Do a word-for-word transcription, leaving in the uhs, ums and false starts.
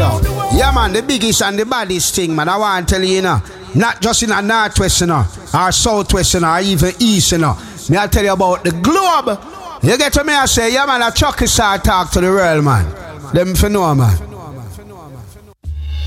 yo. Yeah, man, the biggest and the baddest thing, man. I want to tell you, you know. Not just in a northwest, you know, or southwest, you know, or even east, you know. Me I tell you about the globe. You get to me, I say, yeah, man, a Chucky start talk to the world, man. Them for know, man.